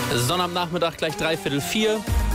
Sonnabendnachmittag gleich 3:45.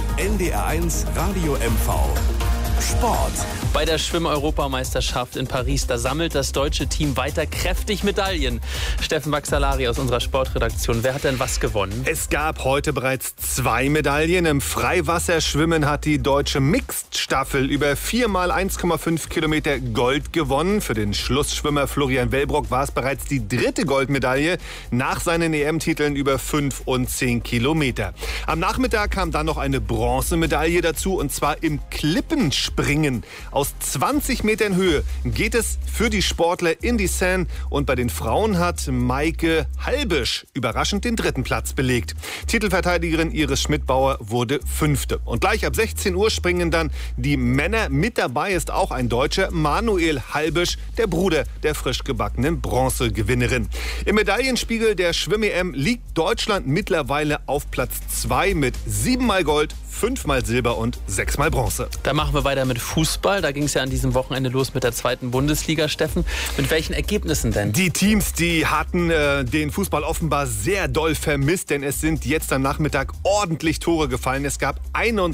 NDR 1 Radio MV. Sport. Bei der Schwimm-Europameisterschaft in Paris, da sammelt das deutsche Team weiter kräftig Medaillen. Steffen Baxalari aus unserer Sportredaktion, wer hat denn was gewonnen? Es gab heute bereits 2 Medaillen. Im Freiwasserschwimmen hat die deutsche Mixed-Staffel über 4 mal 1,5 Kilometer Gold gewonnen. Für den Schlussschwimmer Florian Wellbrock war es bereits die 3. Goldmedaille nach seinen EM-Titeln über 5 und 10 Kilometer. Am Nachmittag kam dann noch eine Bronzemedaille dazu, und zwar im Klippenspringen. Aus 20 Metern Höhe geht es für die Sportler in die Seine, und bei den Frauen hat Maike Halbisch überraschend den 3. Platz belegt. Titelverteidigerin Iris Schmidbauer wurde 5. Und gleich ab 16 Uhr springen dann die Männer. Mit dabei ist auch ein Deutscher, Manuel Halbisch, der Bruder der frisch gebackenen Bronzegewinnerin. Im Medaillenspiegel der Schwimm-EM liegt Deutschland mittlerweile auf Platz 2 mit 7 mal Gold, 5 mal Silber und 6 mal Bronze. Da machen wir weiter mit Fußball. Da ging es ja an diesem Wochenende los mit der 2. Bundesliga, Steffen. Mit welchen Ergebnissen denn? Die Teams, die hatten den Fußball offenbar sehr doll vermisst, denn es sind jetzt am Nachmittag ordentlich Tore gefallen. Es gab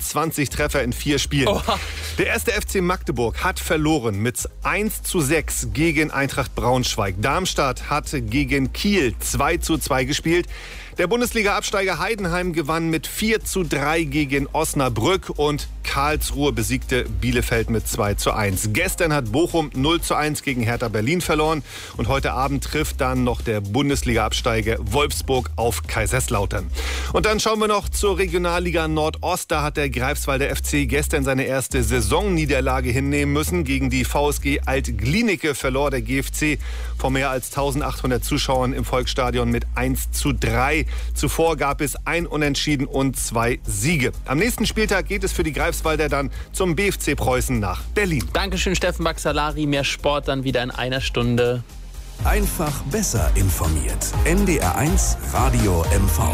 21 Treffer in 4 Spielen. Oha. Der 1. FC Magdeburg hat verloren mit 1:6 gegen Eintracht Braunschweig. Darmstadt hat gegen Kiel 2:2 gespielt. Der Bundesliga-Absteiger Heidenheim gewann mit 4:3 gegen Osnabrück, und Karlsruhe besiegte Bielefeld mit 2:1. Gestern hat Bochum 0:1 gegen Hertha Berlin verloren, und heute Abend trifft dann noch der Bundesliga-Absteiger Wolfsburg auf Kaiserslautern. Und dann schauen wir noch zur Regionalliga Nordost. Da hat der Greifswalder FC gestern seine erste Saisonniederlage hinnehmen müssen. Gegen die VSG Alt-Glienicke verlor der GFC vor mehr als 1800 Zuschauern im Volksstadion mit 1:3. Zuvor gab es ein Unentschieden und 2 Siege. Am nächsten Spieltag geht es für die Greifswalder dann zum BFC Preußen nach Berlin. Dankeschön, Steffen Baxalari. Mehr Sport dann wieder in einer Stunde. Einfach besser informiert. NDR 1 Radio MV.